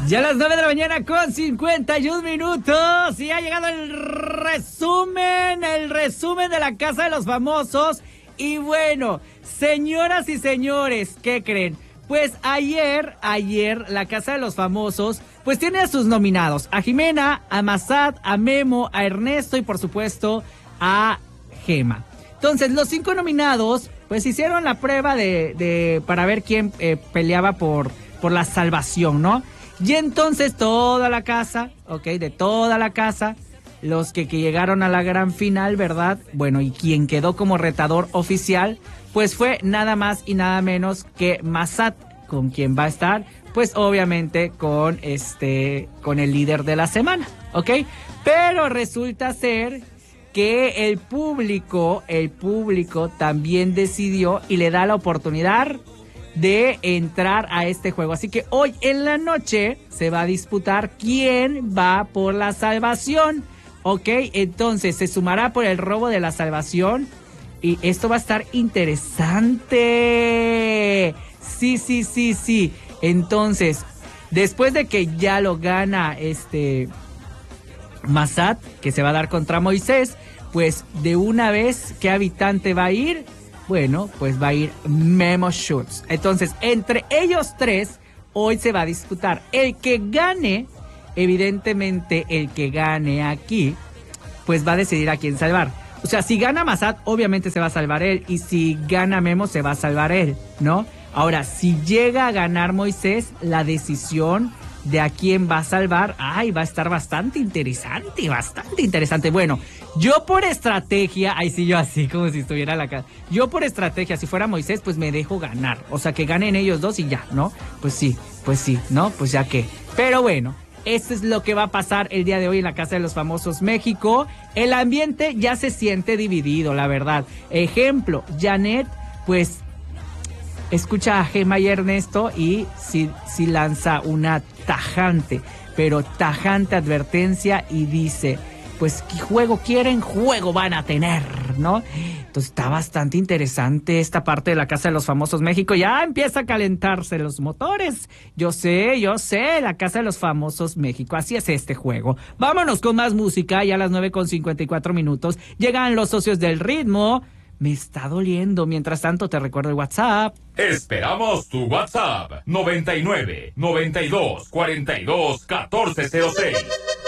Ya a las 9 de la mañana con 51 minutos y ha llegado el resumen de la Casa de los Famosos. Y bueno, señoras y señores, ¿qué creen? Pues ayer la Casa de los Famosos pues tiene a sus nominados, a Jimena, a Massad, a Memo, a Ernesto y por supuesto a Gema. Entonces los 5 nominados pues hicieron la prueba para ver quién peleaba por la salvación, ¿no? Y entonces toda la casa, de toda la casa, los que llegaron a la gran final, ¿verdad? Bueno, y quien quedó como retador oficial, pues fue nada más y nada menos que Massad, con quien va a estar, pues obviamente con el líder de la semana, ¿ok? Pero resulta ser que el público también decidió y le da la oportunidad de entrar a este juego. Así que hoy en la noche se va a disputar quién va por la salvación, ¿ok? Entonces se sumará por el robo de la salvación y esto va a estar interesante. Sí. Entonces, después de que ya lo gana Massad, que se va a dar contra Moisés, pues de una vez, ¿qué habitante va a ir? Bueno, pues va a ir Memo Schutz. Entonces, entre ellos 3, hoy se va a disputar. El que gane, evidentemente, el que gane aquí, pues va a decidir a quién salvar. O sea, si gana Massad, obviamente se va a salvar él. Y si gana Memo, se va a salvar él, ¿no? Ahora, si llega a ganar Moisés, la decisión de a quién va a salvar, va a estar bastante interesante. Bueno, yo por estrategia, yo así como si estuviera en la casa, yo por estrategia, si fuera Moisés, pues me dejo ganar, o sea, que ganen ellos 2 y ya, ¿no? Pues sí, ¿no? Pues ya que, pero bueno, esto es lo que va a pasar el día de hoy en la Casa de los Famosos México. El ambiente ya se siente dividido, la verdad. Ejemplo, Janet, pues escucha a Gema y Ernesto y sí lanza una tajante advertencia y dice, pues ¿qué juego quieren? Juego van a tener, ¿no? Entonces está bastante interesante esta parte de la Casa de los Famosos México. Ya empieza a calentarse los motores. Yo sé, la Casa de los Famosos México. Así es este juego. Vámonos con más música. Ya a las 9:54 minutos llegan los socios del ritmo. Me está doliendo. Mientras tanto, te recuerdo el WhatsApp. Esperamos tu WhatsApp. 99 92 42 1406.